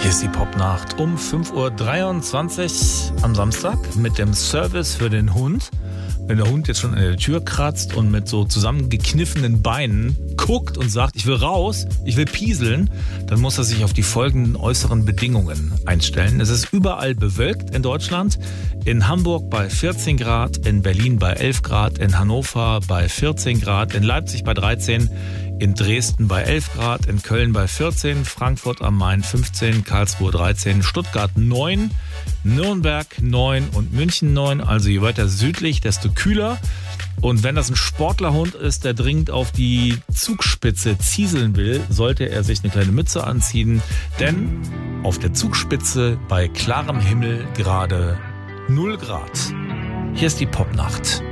Hier ist die Popnacht um 5.23 Uhr am Samstag mit dem Service für den Hund. Wenn der Hund jetzt schon an der Tür kratzt und mit so zusammengekniffenen Beinen guckt und sagt, ich will raus, ich will pieseln, dann muss er sich auf die folgenden äußeren Bedingungen einstellen. Es ist überall bewölkt in Deutschland. In Hamburg bei 14 Grad, in Berlin bei 11 Grad, in Hannover bei 14 Grad, in Leipzig bei 13, in Dresden bei 11 Grad, in Köln bei 14, Frankfurt am Main 15, Karlsruhe 13, Stuttgart 9, Nürnberg 9 und München 9. Also je weiter südlich, desto kühler. Und wenn das ein Sportlerhund ist, der dringend auf die Zugspitze zieseln will, sollte er sich eine kleine Mütze anziehen. Denn auf der Zugspitze bei klarem Himmel gerade 0 Grad. Hier ist die Popnacht.